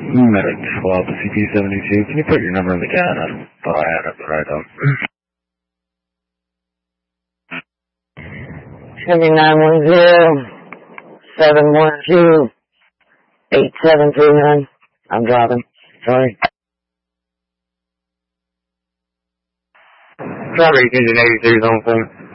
Medic 12, CP72. Can you put your number in the can? I thought I had it, but I don't. Chevy 910-712-8739. I'm driving. Sorry. Traffic Engine 83 is on point.